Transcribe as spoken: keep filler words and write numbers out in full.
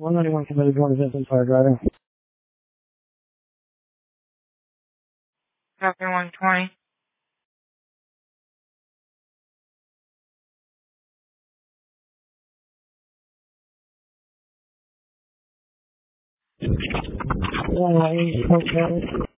one ninety-one committed to Vincent Fire driving. Copy one twenty. one ninety,